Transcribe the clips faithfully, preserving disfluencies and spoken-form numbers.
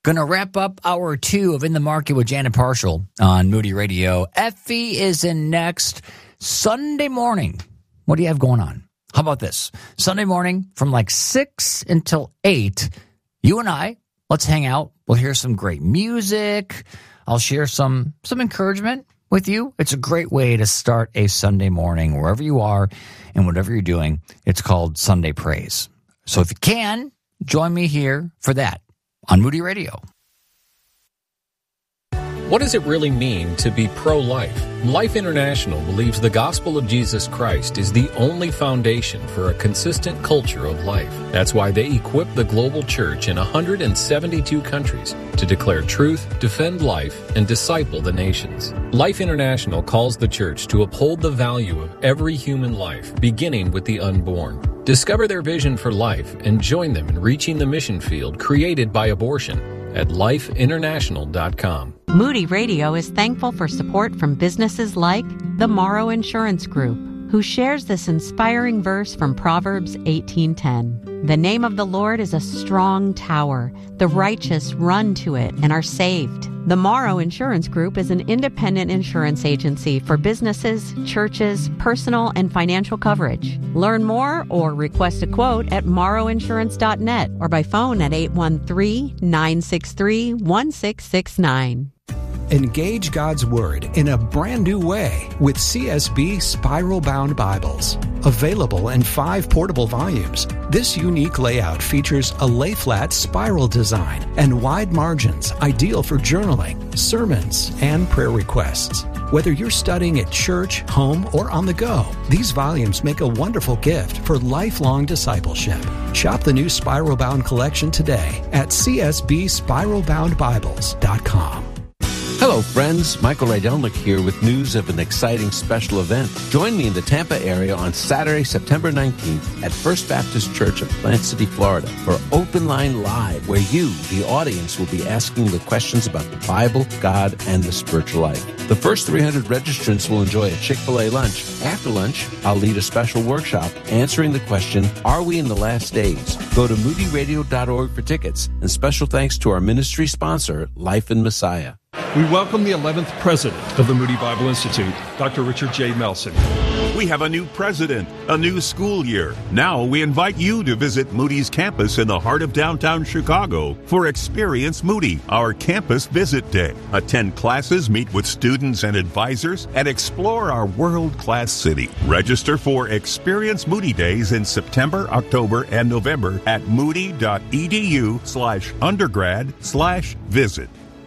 Gonna wrap up hour two of In the Market with Janet Parshall on Moody Radio. Effie is in next Sunday morning. What do you have going on? How about this? Sunday morning from like six until eight, you and I, let's hang out. We'll hear some great music. I'll share some some encouragement with you. It's a great way to start a Sunday morning wherever you are and whatever you're doing. It's called Sunday Praise. So if you can, join me here for that on Moody Radio. What does it really mean to be pro-life? Life International believes the gospel of Jesus Christ is the only foundation for a consistent culture of life. That's why they equip the global church in one hundred seventy-two countries to declare truth, defend life, and disciple the nations. Life International calls the church to uphold the value of every human life, beginning with the unborn. Discover their vision for life and join them in reaching the mission field created by abortion at life international dot com. Moody Radio is thankful for support from businesses like the Morrow Insurance Group, who shares this inspiring verse from Proverbs eighteen ten. The name of the Lord is a strong tower. The righteous run to it and are saved. The Morrow Insurance Group is an independent insurance agency for businesses, churches, personal and financial coverage. Learn more or request a quote at morrow insurance dot net or by phone at eight one three, nine six three, one six six nine. Engage God's Word in a brand new way with C S B Spiral-Bound Bibles. Available in five portable volumes, this unique layout features a lay-flat spiral design and wide margins ideal for journaling, sermons, and prayer requests. Whether you're studying at church, home, or on the go, these volumes make a wonderful gift for lifelong discipleship. Shop the new Spiral-Bound collection today at c s b spiral bound bibles dot com. Hello, friends. Michael Rydelnik here with news of an exciting special event. Join me in the Tampa area on Saturday, September nineteenth at First Baptist Church of Plant City, Florida for Open Line Live, where you, the audience, will be asking the questions about the Bible, God, and the spiritual life. The first three hundred registrants will enjoy a Chick-fil-A lunch. After lunch, I'll lead a special workshop answering the question, are we in the last days? Go to moody radio dot org for tickets. And special thanks to our ministry sponsor, Life in Messiah. We welcome the eleventh president of the Moody Bible Institute, Doctor Richard J. Melson. We have a new president, a new school year. Now we invite you to visit Moody's campus in the heart of downtown Chicago for Experience Moody, our campus visit day. Attend classes, meet with students and advisors, and explore our world-class city. Register for Experience Moody Days in September, October, and November at moody.edu slash undergrad slash visit.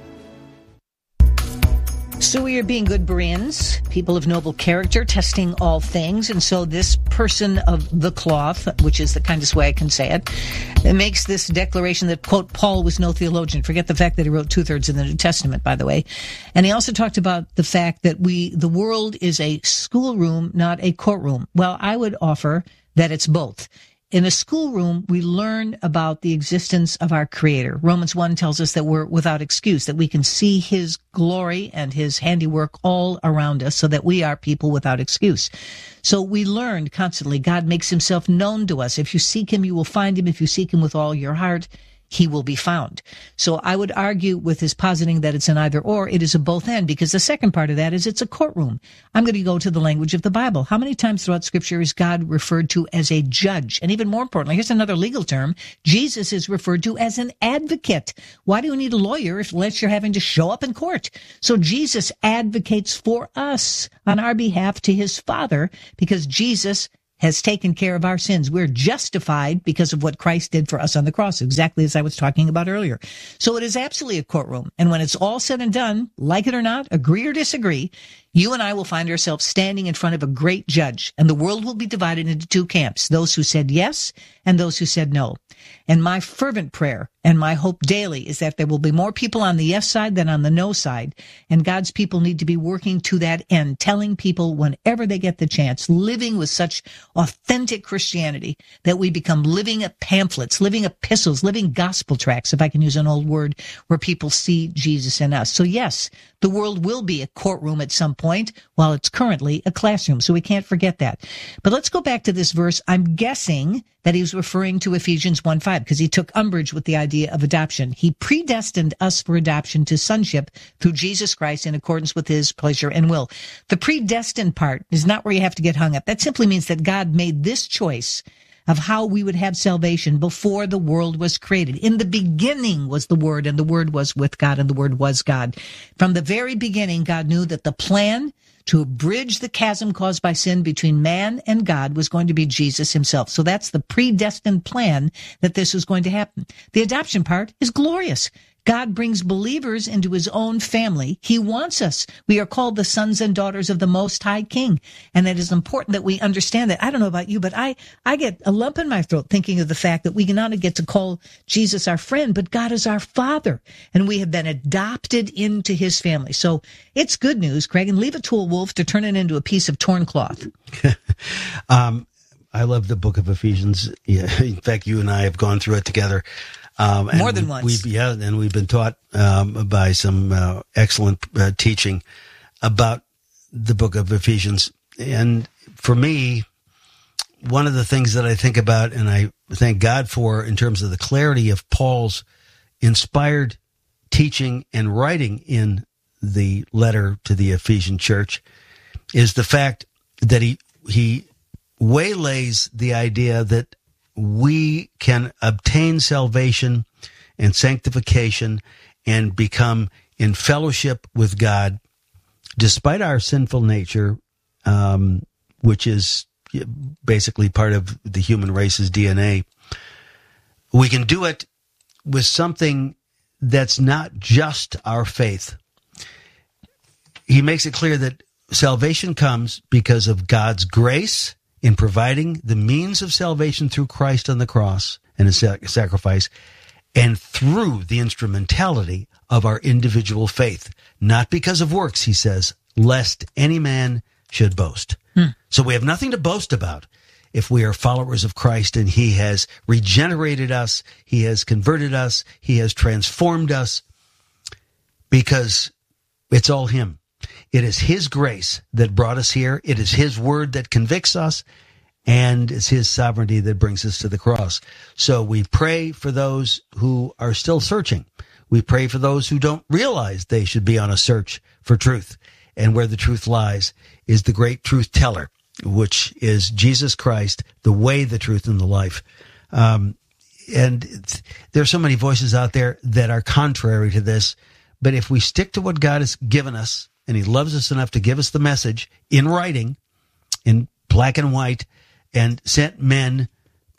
So we are being good Bereans, people of noble character, testing all things. And so this person of the cloth, which is the kindest way I can say it, it makes this declaration that, quote, Paul was no theologian. Forget the fact that he wrote two-thirds of the New Testament, by the way. And he also talked about the fact that we, the world is a schoolroom, not a courtroom. Well, I would offer that it's both. In a schoolroom, we learn about the existence of our Creator. Romans one tells us that we're without excuse, that we can see His glory and His handiwork all around us, so that we are people without excuse. So we learn constantly. God makes Himself known to us. If you seek Him, you will find Him. If you seek Him with all your heart, He will be found. So I would argue with his positing that it's an either or, it is a both and, because the second part of that is it's a courtroom. I'm going to go to the language of the Bible. How many times throughout Scripture is God referred to as a judge? And even more importantly, here's another legal term. Jesus is referred to as an advocate. Why do you need a lawyer if unless you're having to show up in court? So Jesus advocates for us on our behalf to His Father, because Jesus has taken care of our sins. We're justified because of what Christ did for us on the cross, exactly as I was talking about earlier. So it is absolutely a courtroom. And when it's all said and done, like it or not, agree or disagree, you and I will find ourselves standing in front of a great judge, and the world will be divided into two camps, those who said yes and those who said no. And my fervent prayer and my hope daily is that there will be more people on the yes side than on the no side. And God's people need to be working to that end, telling people whenever they get the chance, living with such authentic Christianity that we become living pamphlets, living epistles, living gospel tracts, if I can use an old word, where people see Jesus in us. So yes, the world will be a courtroom at some point. point while it's currently a classroom. So we can't forget that. But let's go back to this verse. I'm guessing that he was referring to Ephesians one five because he took umbrage with the idea of adoption. He predestined us for adoption to sonship through Jesus Christ in accordance with his pleasure and will. The predestined part is not where you have to get hung up. That simply means that God made this choice of how we would have salvation before the world was created. In the beginning was the Word, and the Word was with God, and the Word was God. From the very beginning, God knew that the plan to bridge the chasm caused by sin between man and God was going to be Jesus himself. So that's the predestined plan that this was going to happen. The adoption part is glorious. God brings believers into his own family. He wants us. We are called the sons and daughters of the Most High King. And it is important that we understand that. I don't know about you, but I, I get a lump in my throat thinking of the fact that we can not only get to call Jesus our friend, but God is our Father. And we have been adopted into his family. So it's good news, Craig, and leave it to a wolf to turn it into a piece of torn cloth. um, I love the book of Ephesians. Yeah, in fact, you and I have gone through it together. Um, and More than we, once. We've, yeah, and we've been taught um, by some uh, excellent uh, teaching about the book of Ephesians. And for me, one of the things that I think about and I thank God for in terms of the clarity of Paul's inspired teaching and writing in the letter to the Ephesian church is the fact that he he waylays the idea that we can obtain salvation and sanctification and become in fellowship with God despite our sinful nature, um, which is basically part of the human race's D N A. We can do it with something that's not just our faith. He makes it clear that salvation comes because of God's grace in providing the means of salvation through Christ on the cross and his sacrifice, and through the instrumentality of our individual faith. Not because of works, he says, lest any man should boast. Hmm. So we have nothing to boast about if we are followers of Christ and he has regenerated us, he has converted us, he has transformed us, because it's all him. It is his grace that brought us here. It is his word that convicts us, and it's his sovereignty that brings us to the cross. So we pray for those who are still searching. We pray for those who don't realize they should be on a search for truth. And where the truth lies is the great truth teller, which is Jesus Christ, the way, the truth, and the life. Um, and there's so many voices out there that are contrary to this. But if we stick to what God has given us, and he loves us enough to give us the message in writing, in black and white, and sent men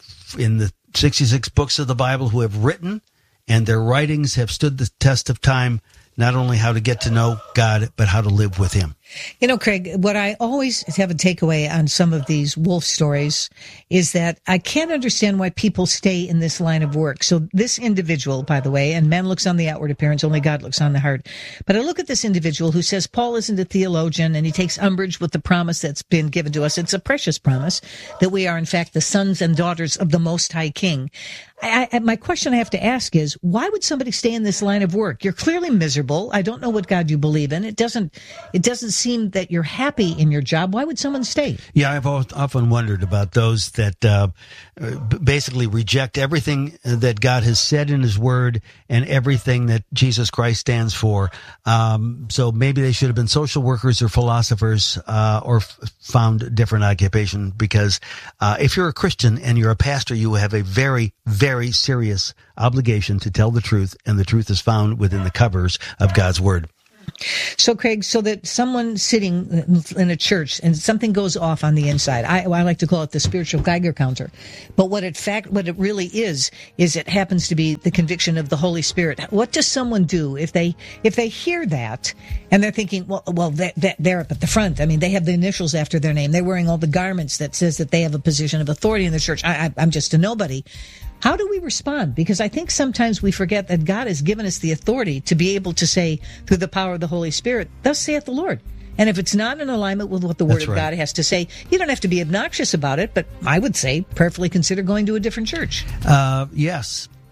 in the sixty-six books of the Bible who have written, and their writings have stood the test of time, not only how to get to know God, but how to live with him. You know, Craig, what I always have a takeaway on some of these wolf stories is that I can't understand why people stay in this line of work. So this individual, by the way, and man looks on the outward appearance, only God looks on the heart. But I look at this individual who says Paul isn't a theologian, and he takes umbrage with the promise that's been given to us. It's a precious promise that we are, in fact, the sons and daughters of the Most High King. I, I, my question I have to ask is, why would somebody stay in this line of work? You're clearly miserable. I don't know what God you believe in. It doesn't, it doesn't seem that you're happy in your job. Why would someone stay? Yeah, I've often wondered about those that uh, basically reject everything that God has said in his word and everything that Jesus Christ stands for. Um, so maybe they should have been social workers or philosophers uh, or f- found a different occupation, because uh, if you're a Christian and you're a pastor, you have a very, very serious obligation to tell the truth, and the truth is found within the covers of God's word. So, Craig, so that someone sitting in a church and something goes off on the inside, I, I like to call it the spiritual Geiger counter. But what it fact, what it really is, is it happens to be the conviction of the Holy Spirit. What does someone do if they if they hear that and they're thinking, well, well, they're, they're up at the front. I mean, they have the initials after their name. They're wearing all the garments that says that they have a position of authority in the church. I, I, I'm just a nobody. How do we respond? Because I think sometimes we forget that God has given us the authority to be able to say, through the power of the Holy Spirit, thus saith the Lord. And if it's not in alignment with what the Word That's of right. God has to say, you don't have to be obnoxious about it, but I would say prayerfully consider going to a different church. Uh, yes.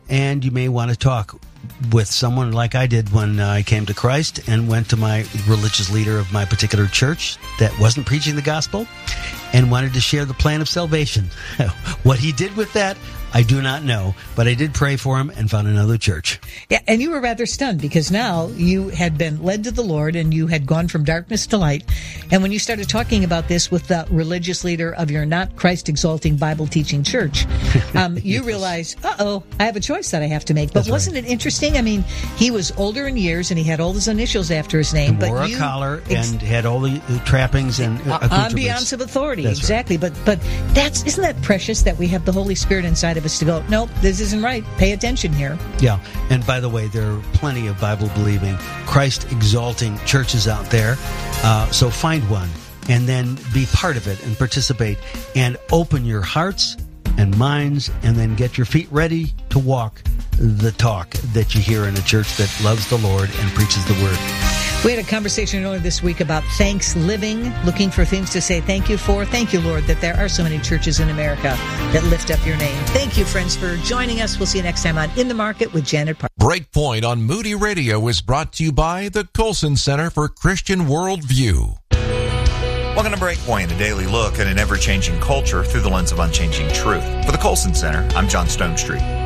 and you may want to talk with someone like I did when uh, I came to Christ and went to my religious leader of my particular church that wasn't preaching the gospel and wanted to share the plan of salvation. What he did with that, I do not know, but I did pray for him and found another church. Yeah, and you were rather stunned because now you had been led to the Lord and you had gone from darkness to light. And when you started talking about this with the religious leader of your not Christ-exalting Bible-teaching church, um, you yes. realized, uh-oh, I have a choice that I have to make. But That's wasn't right. it interesting? I mean, he was older in years and he had all his initials after his name. He but wore a you, collar ex- and had all the trappings and uh, ambiance of authority. That's exactly. Right. But but that's isn't that precious that we have the Holy Spirit inside of us to go, nope, this isn't right. Pay attention here. Yeah. And by the way, there are plenty of Bible-believing, Christ-exalting churches out there. Uh, so find one and then be part of it and participate and open your hearts and minds and then get your feet ready to walk the talk that you hear in a church that loves the Lord and preaches the Word. We had a conversation earlier this week about thanks living, looking for things to say thank you for. Thank you, Lord, that there are so many churches in America that lift up your name. Thank you, friends, for joining us. We'll see you next time on In the Market with Janet Park. Breakpoint on Moody Radio is brought to you by the Colson Center for Christian Worldview. Welcome to Breakpoint, a daily look at an ever-changing culture through the lens of unchanging truth. For the Colson Center, I'm John Stonestreet.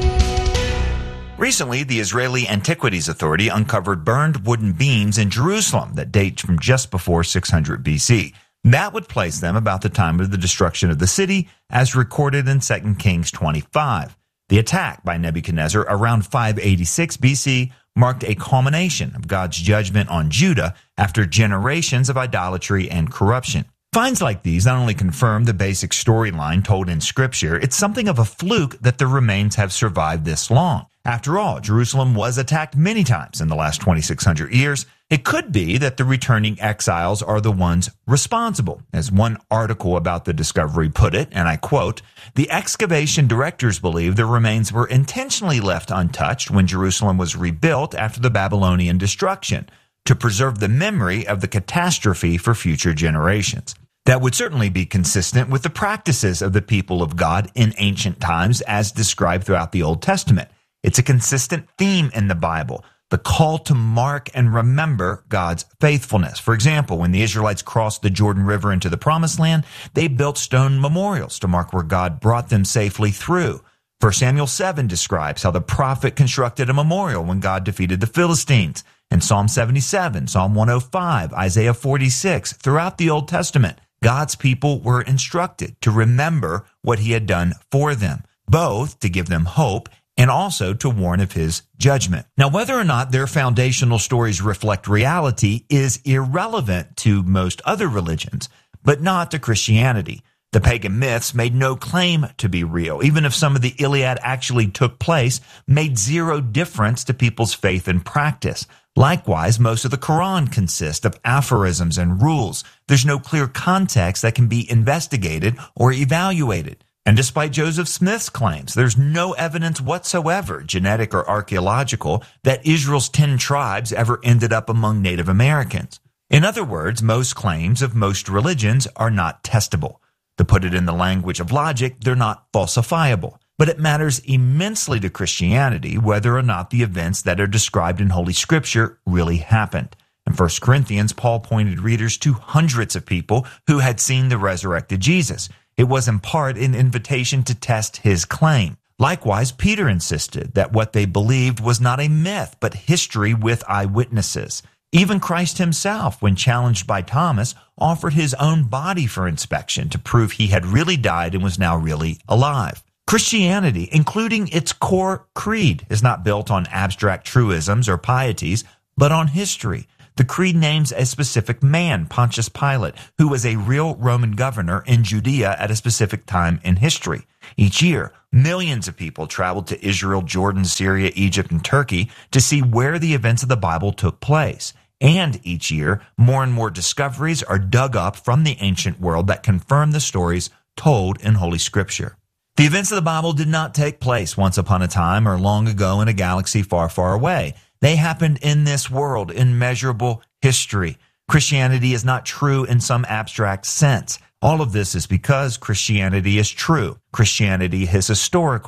Recently, the Israeli Antiquities Authority uncovered burned wooden beams in Jerusalem that date from just before six hundred B C. That would place them about the time of the destruction of the city, as recorded in Second Kings twenty-five. The attack by Nebuchadnezzar around five eighty-six B C marked a culmination of God's judgment on Judah after generations of idolatry and corruption. Finds like these not only confirm the basic storyline told in Scripture, it's something of a fluke that the remains have survived this long. After all, Jerusalem was attacked many times in the last twenty-six hundred years. It could be that the returning exiles are the ones responsible. As one article about the discovery put it, and I quote, "The excavation directors believe the remains were intentionally left untouched when Jerusalem was rebuilt after the Babylonian destruction, to preserve the memory of the catastrophe for future generations." That would certainly be consistent with the practices of the people of God in ancient times as described throughout the Old Testament. It's a consistent theme in the Bible, the call to mark and remember God's faithfulness. For example, when the Israelites crossed the Jordan River into the Promised Land, they built stone memorials to mark where God brought them safely through. First Samuel seven describes how the prophet constructed a memorial when God defeated the Philistines. And Psalm seventy-seven, Psalm one oh five, Isaiah forty-six, throughout the Old Testament, God's people were instructed to remember what he had done for them, both to give them hope and also to warn of his judgment. Now, whether or not their foundational stories reflect reality is irrelevant to most other religions, but not to Christianity. The pagan myths made no claim to be real. Even if some of the Iliad actually took place, made zero difference to people's faith and practice. Likewise, most of the Quran consists of aphorisms and rules. There's no clear context that can be investigated or evaluated. And despite Joseph Smith's claims, there's no evidence whatsoever, genetic or archaeological, that Israel's ten tribes ever ended up among Native Americans. In other words, most claims of most religions are not testable. To put it in the language of logic, they're not falsifiable. But it matters immensely to Christianity whether or not the events that are described in Holy Scripture really happened. In First Corinthians, Paul pointed readers to hundreds of people who had seen the resurrected Jesus. It was in part an invitation to test his claim. Likewise, Peter insisted that what they believed was not a myth, but history with eyewitnesses. Even Christ himself, when challenged by Thomas, offered his own body for inspection to prove he had really died and was now really alive. Christianity, including its core creed, is not built on abstract truisms or pieties, but on history. The creed names a specific man, Pontius Pilate, who was a real Roman governor in Judea at a specific time in history. Each year, millions of people traveled to Israel, Jordan, Syria, Egypt, and Turkey to see where the events of the Bible took place. And each year, more and more discoveries are dug up from the ancient world that confirm the stories told in Holy Scripture. The events of the Bible did not take place once upon a time or long ago in a galaxy far, far away. They happened in this world, in measurable history. Christianity is not true in some abstract sense. All of this is because Christianity is true. Christianity is historical.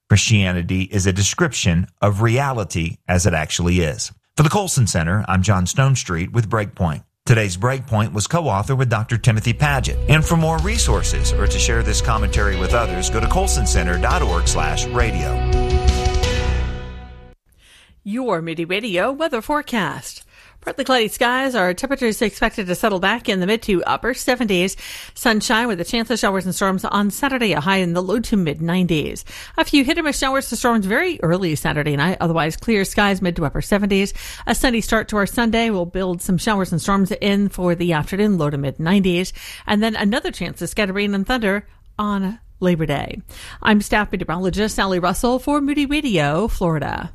Christianity is a description of reality as it actually is. For the Colson Center, I'm John Stonestreet with Breakpoint. Today's Breakpoint was co-authored with Doctor Timothy Paget. And for more resources or to share this commentary with others, go to colson center dot org slash radio. Your Moody Radio weather forecast. Partly cloudy skies. Our temperatures expected to settle back in the mid to upper seventies. Sunshine with a chance of showers and storms on Saturday, a high in the low to mid nineties. A few hit and miss showers to storms very early Saturday night. Otherwise, clear skies mid to upper seventies. A sunny start to our Sunday will build some showers and storms in for the afternoon, low to mid nineties. And then another chance of scattered rain and thunder on Labor Day. I'm staff meteorologist Sally Russell for Moody Radio, Florida.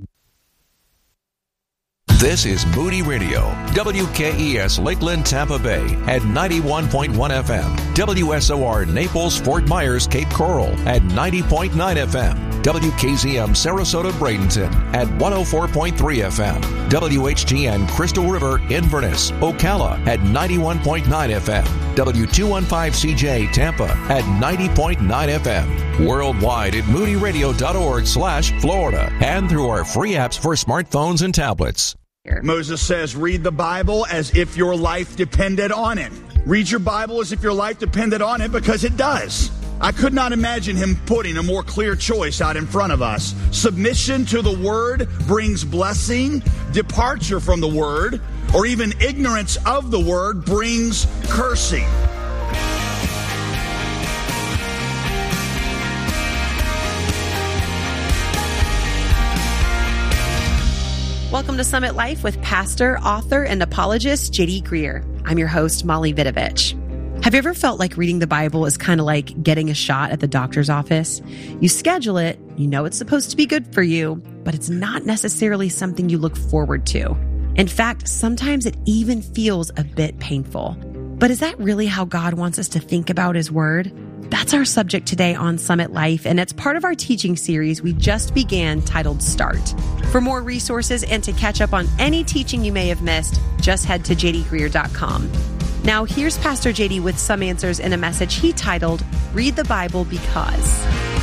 This is Moody Radio, W K E S Lakeland, Tampa Bay at ninety-one point one F M, W S O R Naples, Fort Myers, Cape Coral at ninety point nine F M, W K Z M Sarasota, Bradenton at one oh four point three F M, W H G N Crystal River, Inverness, Ocala at ninety-one point nine F M, W two fifteen C J Tampa at ninety point nine F M, worldwide at moody radio dot org slash Florida, and through our free apps for smartphones and tablets. Moses says, read the Bible as if your life depended on it. Read your Bible as if your life depended on it, because it does. I could not imagine him putting a more clear choice out in front of us. Submission to the Word brings blessing. Departure from the Word, or even ignorance of the Word, brings cursing. Welcome to Summit Life with pastor, author, and apologist J D Greer. I'm your host, Molly Vidovich. Have you ever felt like reading the Bible is kind of like getting a shot at the doctor's office? You schedule it, you know it's supposed to be good for you, but it's not necessarily something you look forward to. In fact, sometimes it even feels a bit painful. But is that really how God wants us to think about His Word? That's our subject today on Summit Life, and it's part of our teaching series we just began titled Start. For more resources and to catch up on any teaching you may have missed, just head to j d greer dot com. Now here's Pastor J D with some answers in a message he titled, Read the Bible Because.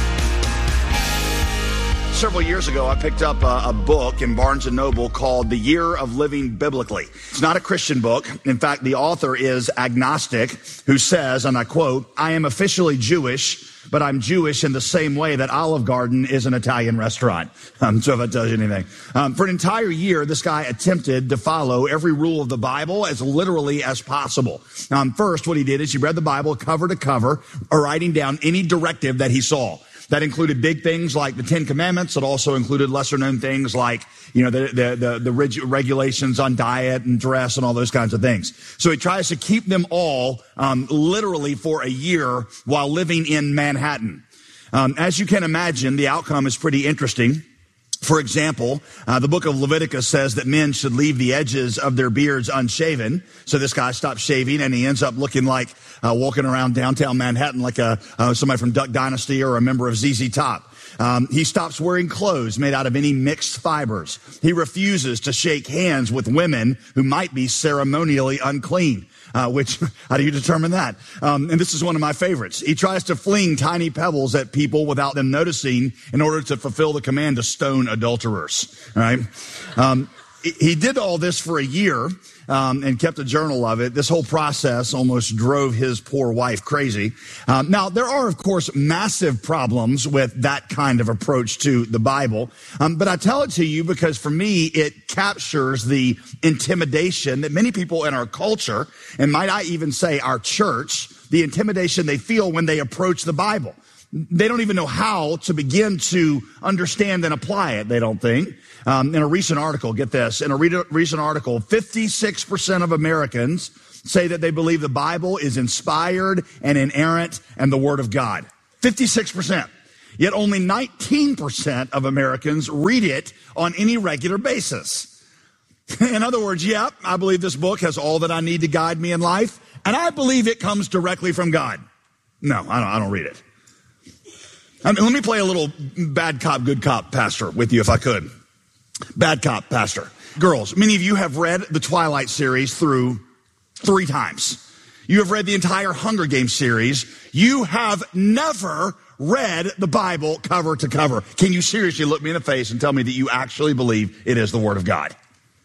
Several years ago, I picked up a, a book in Barnes and Noble called The Year of Living Biblically. It's not a Christian book. In fact, the author is agnostic, who says, and I quote, I am officially Jewish, but I'm Jewish in the same way that Olive Garden is an Italian restaurant. Um, so if that tells you anything. Um, for an entire year, this guy attempted to follow every rule of the Bible as literally as possible. Um, first, what he did is he read the Bible cover to cover, or writing down any directive that he saw. That included big things like the Ten Commandments. It also included lesser known things like, you know, the, the, the, the reg- regulations on diet and dress and all those kinds of things. So he tries to keep them all, um, literally for a year while living in Manhattan. Um, as you can imagine, the outcome is pretty interesting. For example, uh, the book of Leviticus says that men should leave the edges of their beards unshaven. So this guy stops shaving, and he ends up looking like uh, walking around downtown Manhattan like a uh, somebody from Duck Dynasty or a member of Z Z Top. Um, he stops wearing clothes made out of any mixed fibers. He refuses to shake hands with women who might be ceremonially unclean. Uh, which, how do you determine that? Um, and this is one of my favorites. He tries to fling tiny pebbles at people without them noticing in order to fulfill the command to stone adulterers. All right? Um, he did all this for a year. Um, and kept a journal of it. This whole process almost drove his poor wife crazy. Um, now, there are, of course, massive problems with that kind of approach to the Bible. Um, but I tell it to you because, for me, it captures the intimidation that many people in our culture, and might I even say our church, the intimidation they feel when they approach the Bible. They don't even know how to begin to understand and apply it, they don't think. Um, in a recent article, get this, in a re- recent article, fifty-six percent of Americans say that they believe the Bible is inspired and inerrant and the Word of God. fifty-six percent. Yet only nineteen percent of Americans read it on any regular basis. In other words, yep, I believe this book has all that I need to guide me in life, and I believe it comes directly from God. No, I don't, I don't read it. I mean, let me play a little bad cop, good cop pastor with you if I could. Bad cop pastor. Girls, many of you have read the Twilight series through three times. You have read the entire Hunger Games series. You have never read the Bible cover to cover? Can you seriously look me in the face and tell me that you actually believe it is the Word of God?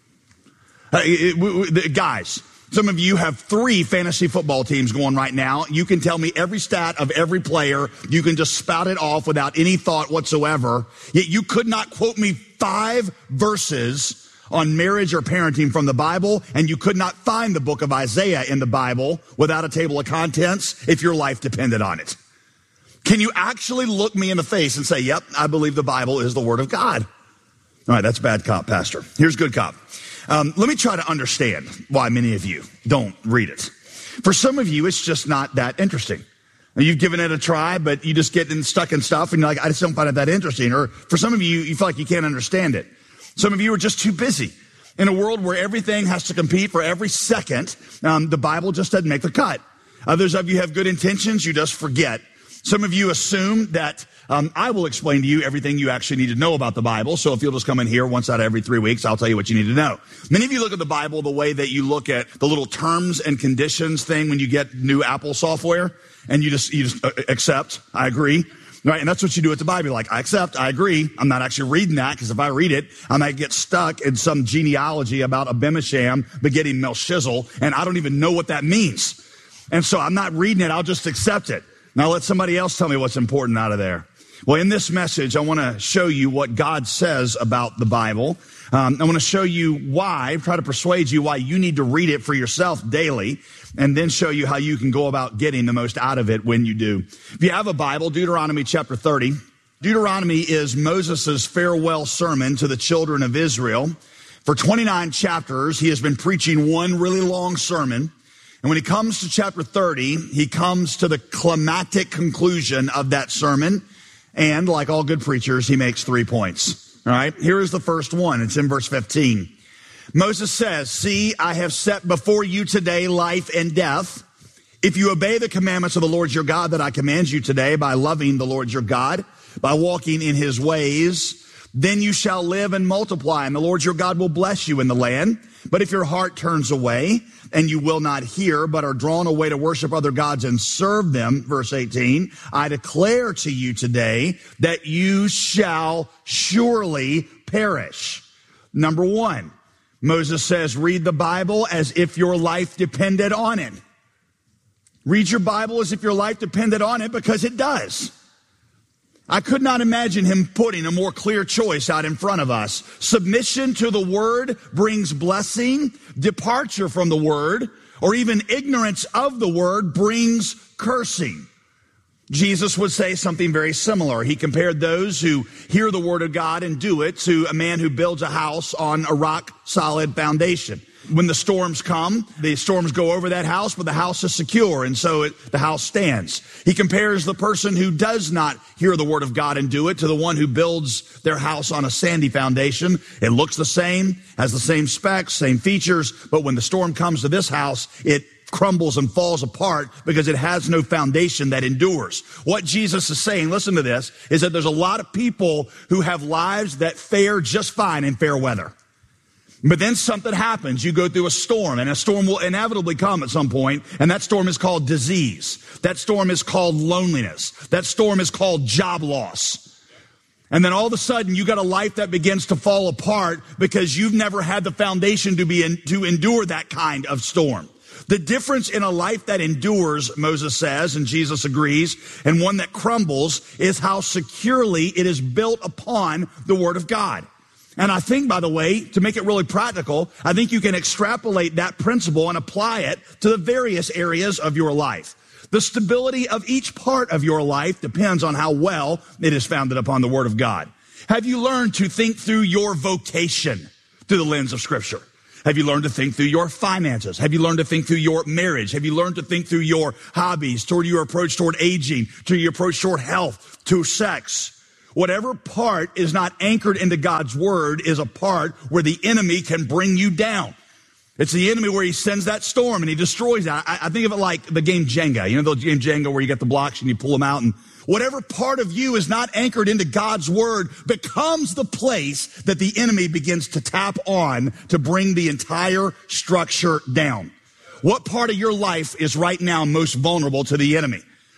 Uh, it, it, it, guys, some of you have three fantasy football teams going right now. You can tell me every stat of every player. You can just spout it off without any thought whatsoever. Yet you could not quote me five verses on marriage or parenting from the Bible, and you could not find the book of Isaiah in the Bible without a table of contents if your life depended on it. Can you actually look me in the face and say, yep, I believe the Bible is the Word of God? All right, that's bad cop, Pastor. Here's good cop. Um, let me try to understand why many of you don't read it. For some of you, it's just not that interesting. You've given it a try, but you just get in, stuck in stuff, and you're like, I just don't find it that interesting. Or for some of you, you feel like you can't understand it. Some of you are just too busy. In a world where everything has to compete for every second, um, the Bible just doesn't make the cut. Others of you have good intentions, you just forget. Some of you assume that um, I will explain to you everything you actually need to know about the Bible. So if you'll just come in here once out of every three weeks, I'll tell you what you need to know. Many of you look at the Bible the way that you look at the little terms and conditions thing when you get new Apple software, and you just you just uh, accept. I agree. Right, and that's what you do with the Bible. You're like, I accept, I agree. I'm not actually reading that, because if I read it, I might get stuck in some genealogy about Abimasham begetting Melchizedek, and I don't even know what that means. And so I'm not reading it, I'll just accept it. Now let somebody else tell me what's important out of there. Well, in this message, I want to show you what God says about the Bible. Um, I want to show you why, try to persuade you why you need to read it for yourself daily, and then show you how you can go about getting the most out of it when you do. If you have a Bible, Deuteronomy chapter thirty. Deuteronomy is Moses' farewell sermon to the children of Israel. For twenty-nine chapters, he has been preaching one really long sermon. And when he comes to chapter thirty, he comes to the climactic conclusion of that sermon. And like all good preachers, he makes three points. All right, here is the first one. It's in verse fifteen. Moses says, see, I have set before you today life and death. If you obey the commandments of the Lord your God that I command you today by loving the Lord your God, by walking in his ways, then you shall live and multiply, and the Lord your God will bless you in the land. But if your heart turns away and you will not hear, but are drawn away to worship other gods and serve them, verse eighteen, I declare to you today that you shall surely perish. Number one, Moses says, read the Bible as if your life depended on it. Read your Bible as if your life depended on it, because it does. I could not imagine him putting a more clear choice out in front of us. Submission to the word brings blessing. Departure from the word, or even ignorance of the word, brings cursing. Jesus would say something very similar. He compared those who hear the word of God and do it to a man who builds a house on a rock-solid foundation. When the storms come, the storms go over that house, but the house is secure, and so it, the house stands. He compares the person who does not hear the word of God and do it to the one who builds their house on a sandy foundation. It looks the same, has the same specs, same features, but when the storm comes to this house, it crumbles and falls apart because it has no foundation that endures. What Jesus is saying, listen to this, is that there's a lot of people who have lives that fare just fine in fair weather. But then something happens. You go through a storm, and a storm will inevitably come at some point, and that storm is called disease. That storm is called loneliness. That storm is called job loss. And then all of a sudden, you got a life that begins to fall apart because you've never had the foundation to be in, to endure that kind of storm. The difference in a life that endures, Moses says, and Jesus agrees, and one that crumbles is how securely it is built upon the Word of God. And I think, by the way, to make it really practical, I think you can extrapolate that principle and apply it to the various areas of your life. The stability of each part of your life depends on how well it is founded upon the Word of God. Have you learned to think through your vocation through the lens of Scripture? Have you learned to think through your finances? Have you learned to think through your marriage? Have you learned to think through your hobbies, toward your approach toward aging, to your approach toward health, to sex? Whatever part is not anchored into God's word is a part where the enemy can bring you down. It's the enemy where he sends that storm and he destroys that. I, I think of it like the game Jenga. You know the game Jenga where you get the blocks and you pull them out, and whatever part of you is not anchored into God's word becomes the place that the enemy begins to tap on to bring the entire structure down. What part of your life is right now most vulnerable to the enemy?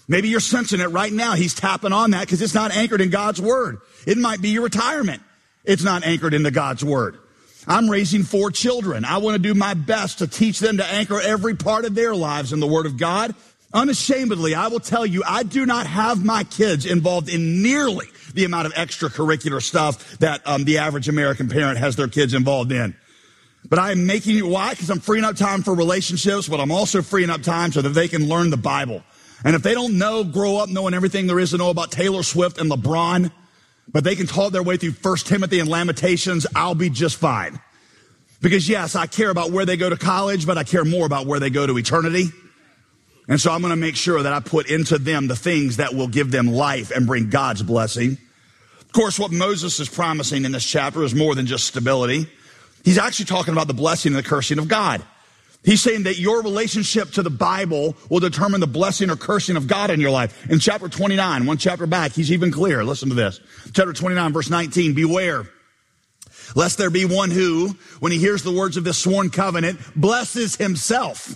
Maybe you're sensing it right now. He's tapping on that because it's not anchored in God's word. It might be your retirement. It's not anchored into God's word. I'm raising four children. I want to do my best to teach them to anchor every part of their lives in the word of God. Unashamedly, I will tell you, I do not have my kids involved in nearly the amount of extracurricular stuff that um, the average American parent has their kids involved in. But I am making it, why? Because I'm freeing up time for relationships, but I'm also freeing up time so that they can learn the Bible. And if they don't know, grow up knowing everything there is to know about Taylor Swift and LeBron, but they can talk their way through First Timothy and Lamentations, I'll be just fine. Because yes, I care about where they go to college, but I care more about where they go to eternity. And so I'm going to make sure that I put into them the things that will give them life and bring God's blessing. Of course, what Moses is promising in this chapter is more than just stability. He's actually talking about the blessing and the cursing of God. He's saying that your relationship to the Bible will determine the blessing or cursing of God in your life. In chapter twenty-nine, one chapter back, he's even clearer. Listen to this. Chapter twenty-nine, verse nineteen, beware, lest there be one who, when he hears the words of this sworn covenant, blesses himself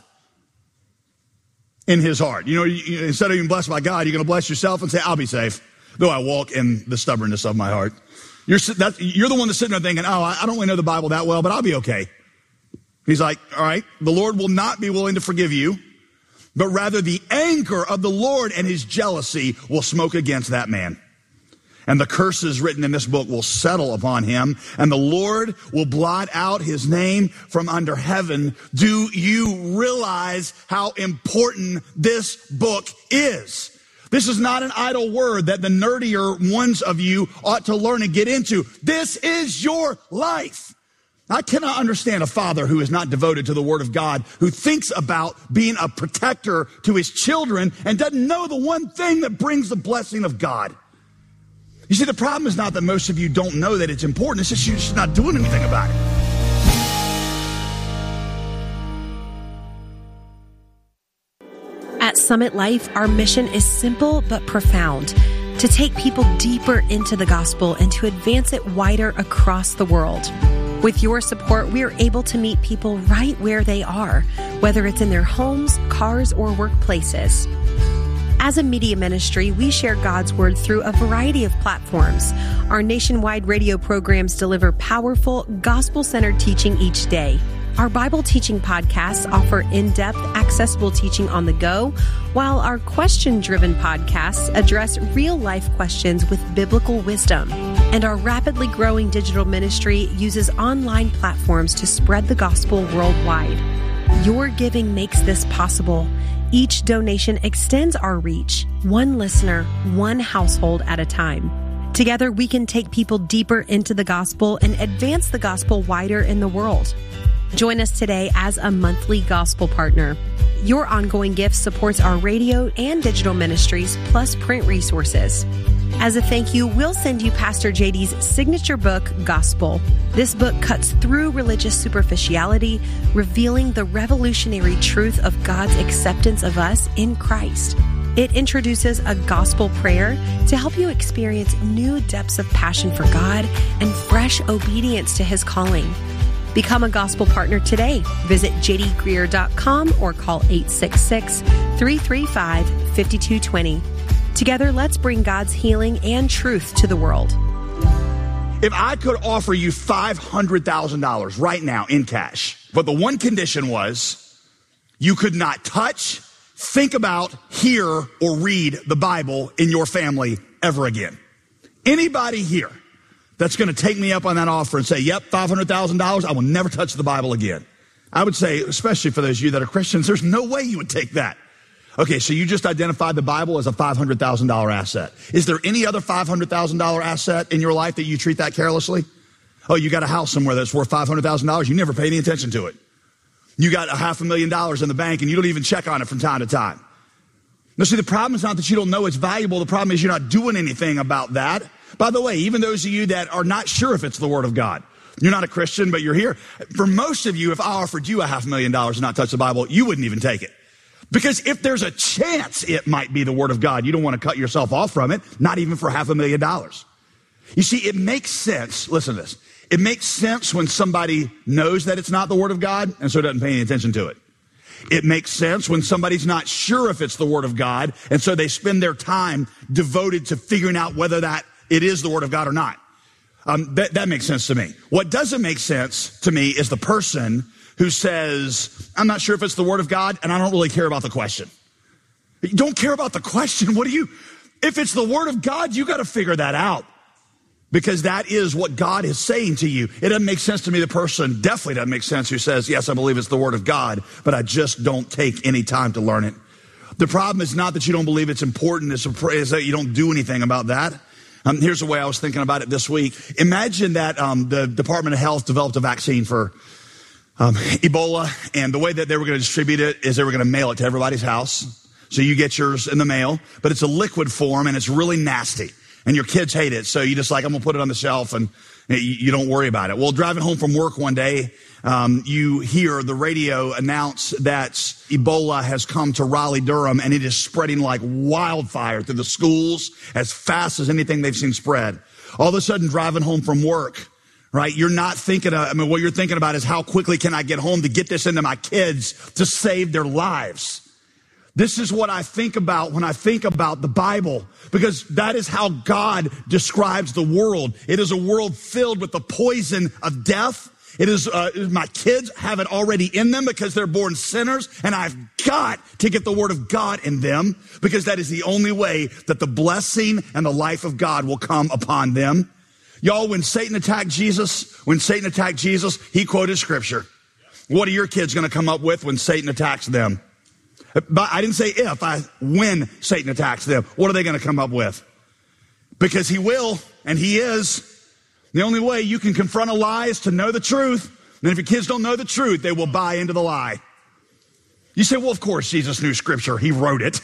in his heart. You know, you, instead of being blessed by God, you're going to bless yourself and say, I'll be safe, though I walk in the stubbornness of my heart. You're, that's, you're the one that's sitting there thinking, oh, I don't really know the Bible that well, but I'll be okay. He's like, all right, the Lord will not be willing to forgive you, but rather the anger of the Lord and his jealousy will smoke against that man. And the curses written in this book will settle upon him, and the Lord will blot out his name from under heaven. Do you realize how important this book is? This is not an idle word that the nerdier ones of you ought to learn and get into. This is your life. I cannot understand a father who is not devoted to the word of God, who thinks about being a protector to his children and doesn't know the one thing that brings the blessing of God. You see, the problem is not that most of you don't know that it's important. It's just you're just not doing anything about it. At Summit Life, our mission is simple but profound: to take people deeper into the gospel and to advance it wider across the world. With your support, we are able to meet people right where they are, whether it's in their homes, cars, or workplaces. As a media ministry, we share God's word through a variety of platforms. Our nationwide radio programs deliver powerful, gospel-centered teaching each day. Our Bible teaching podcasts offer in-depth, accessible teaching on the go, while our question-driven podcasts address real-life questions with biblical wisdom. And our rapidly growing digital ministry uses online platforms to spread the gospel worldwide. Your giving makes this possible. Each donation extends our reach, one listener, one household at a time. Together, we can take people deeper into the gospel and advance the gospel wider in the world. Join us today as a monthly gospel partner. Your ongoing gift supports our radio and digital ministries, plus print resources. As a thank you, we'll send you Pastor J D's signature book, Gospel. This book cuts through religious superficiality, revealing the revolutionary truth of God's acceptance of us in Christ. It introduces a gospel prayer to help you experience new depths of passion for God and fresh obedience to his calling. Become a gospel partner today. Visit j d greer dot com or call eight six six, three three five, five two two zero. Together, let's bring God's healing and truth to the world. If I could offer you five hundred thousand dollars right now in cash, but the one condition was you could not touch, think about, hear, or read the Bible in your family ever again. Anybody here that's going to take me up on that offer and say, yep, five hundred thousand dollars, I will never touch the Bible again? I would say, especially for those of you that are Christians, there's no way you would take that. Okay, so you just identified the Bible as a five hundred thousand dollars asset. Is there any other five hundred thousand dollars asset in your life that you treat that carelessly? Oh, you got a house somewhere that's worth five hundred thousand dollars. You never pay any attention to it. You got a half a million dollars in the bank and you don't even check on it from time to time. Now, see, the problem is not that you don't know it's valuable. The problem is you're not doing anything about that. By the way, even those of you that are not sure if it's the Word of God, you're not a Christian, but you're here. For most of you, if I offered you a half a million dollars and not touch the Bible, you wouldn't even take it. Because if there's a chance it might be the Word of God, you don't want to cut yourself off from it, not even for half a million dollars. You see, it makes sense. Listen to this. It makes sense when somebody knows that it's not the Word of God and so doesn't pay any attention to it. It makes sense when somebody's not sure if it's the Word of God, and so they spend their time devoted to figuring out whether that it is the Word of God or not. Um, that, that makes sense to me. What doesn't make sense to me is the person who says, I'm not sure if it's the Word of God, and I don't really care about the question. You don't care about the question. What do you, if it's the Word of God, you got to figure that out. Because that is what God is saying to you. It doesn't make sense to me, the person definitely doesn't make sense who says, yes, I believe it's the Word of God, but I just don't take any time to learn it. The problem is not that you don't believe it's important, it's, a, it's that you don't do anything about that. Um, here's the way I was thinking about it this week. Imagine that um, the Department of Health developed a vaccine for um, Ebola, and the way that they were going to distribute it is they were going to mail it to everybody's house. So you get yours in the mail, but it's a liquid form and it's really nasty. And your kids hate it, so you just like, I'm going to put it on the shelf, and you, you don't worry about it. Well, driving home from work one day, um, you hear the radio announce that Ebola has come to Raleigh-Durham, and it is spreading like wildfire through the schools as fast as anything they've seen spread. All of a sudden, driving home from work, right, you're not thinking, of, I mean, what you're thinking about is how quickly can I get home to get this into my kids to save their lives. This is what I think about when I think about the Bible, because that is how God describes the world. It is a world filled with the poison of death. It is, uh, my kids have it already in them because they're born sinners, and I've got to get the Word of God in them because that is the only way that the blessing and the life of God will come upon them. Y'all, when Satan attacked Jesus, when Satan attacked Jesus, he quoted Scripture. What are your kids going to come up with when Satan attacks them? But I didn't say if, I when Satan attacks them. What are they going to come up with? Because he will, and he is. The only way you can confront a lie is to know the truth. And if your kids don't know the truth, they will buy into the lie. You say, well, of course, Jesus knew Scripture. He wrote it.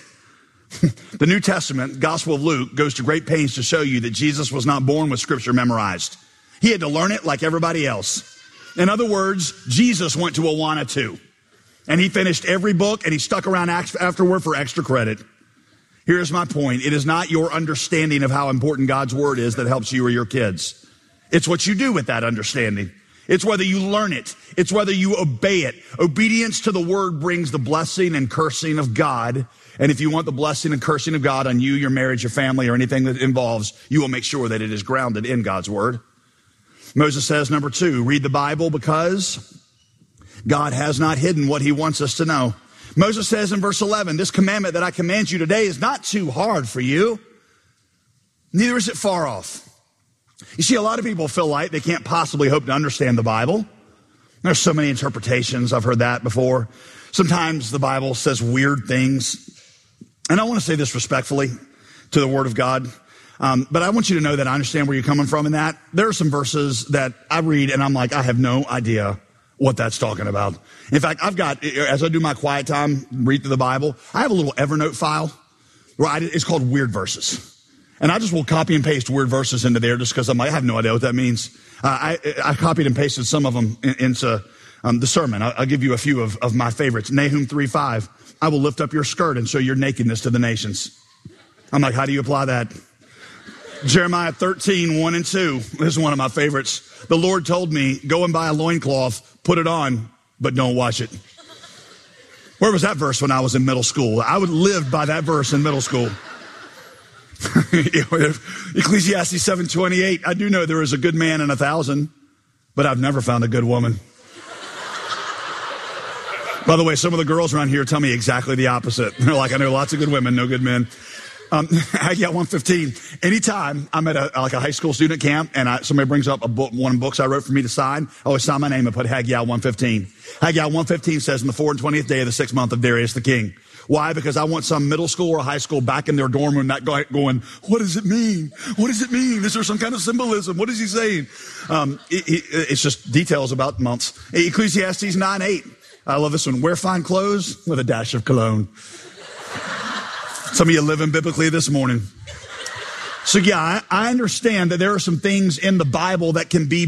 The New Testament, Gospel of Luke, goes to great pains to show you that Jesus was not born with Scripture memorized. He had to learn it like everybody else. In other words, Jesus went to Awana too. And he finished every book, and he stuck around afterward for extra credit. Here's my point. It is not your understanding of how important God's Word is that helps you or your kids. It's what you do with that understanding. It's whether you learn it. It's whether you obey it. Obedience to the Word brings the blessing and cursing of God. And if you want the blessing and cursing of God on you, your marriage, your family, or anything that involves, you will make sure that it is grounded in God's Word. Moses says, number two, read the Bible because God has not hidden what he wants us to know. Moses says in verse eleven, this commandment that I command you today is not too hard for you. Neither is it far off. You see, a lot of people feel like they can't possibly hope to understand the Bible. There's so many interpretations. I've heard that before. Sometimes the Bible says weird things. And I want to say this respectfully to the Word of God. Um, but I want you to know that I understand where you're coming from in that. There are some verses that I read and I'm like, I have no idea what that's talking about. In fact, I've got, as I do my quiet time, read through the Bible, I have a little Evernote file where I, it's called Weird Verses. And I just will copy and paste weird verses into there just because I'm like, I have no idea what that means. Uh, I, I copied and pasted some of them in, into um, the sermon. I'll, I'll give you a few of, of my favorites. Nahum three five, I will lift up your skirt and show your nakedness to the nations. I'm like, how do you apply that? Jeremiah thirteen, one and two. This is one of my favorites. The Lord told me, go and buy a loincloth, put it on, but don't wash it. Where was that verse when I was in middle school? I would live by that verse in middle school. Ecclesiastes seven twenty-eight. I do know there is a good man in a thousand, but I've never found a good woman. By the way, some of the girls around here tell me exactly the opposite. They're like, I know lots of good women, no good men. Um, Haggai one fifteen. Anytime I'm at a, like a high school student camp and I, somebody brings up a book, one of the books I wrote for me to sign, I always sign my name and put Haggai one fifteen. Haggai one fifteen says, in the four and twentieth day of the sixth month of Darius the king. Why? Because I want some middle school or high school back in their dorm room not going, what does it mean? What does it mean? Is there some kind of symbolism? What is he saying? Um, it, it, it's just details about months. Ecclesiastes nine eight. I love this one. Wear fine clothes with a dash of cologne. Some of you living biblically this morning. So yeah, I, I understand that there are some things in the Bible that can be